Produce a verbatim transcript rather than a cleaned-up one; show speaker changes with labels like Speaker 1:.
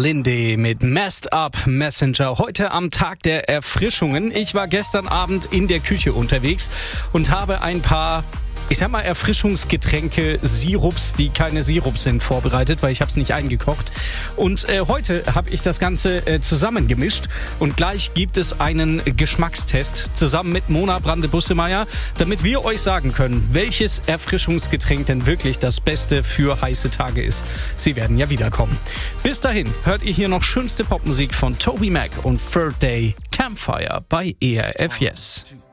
Speaker 1: Lindy mit Messed Up Messenger. Heute am Tag der Erfrischungen. Ich war gestern Abend in der Küche unterwegs und habe ein paar, ich sag mal, Erfrischungsgetränke, Sirups, die keine Sirups sind, vorbereitet, weil ich habe es nicht eingekocht. Und äh, heute habe ich das Ganze äh, zusammengemischt und gleich gibt es einen Geschmackstest zusammen mit Mona Brande-Bussemeyer, damit wir euch sagen können, welches Erfrischungsgetränk denn wirklich das Beste für heiße Tage ist. Sie werden ja wiederkommen. Bis dahin hört ihr hier noch schönste Popmusik von Toby Mac und Third Day Campfire bei E R F Yes.